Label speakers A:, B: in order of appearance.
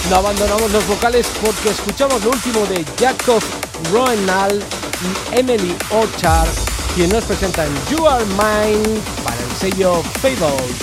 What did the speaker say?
A: No abandonamos los vocales porque escuchamos lo último de Jacob Roenal y Emily Orchard, quien nos presentan You Are Mine para el sello Fables.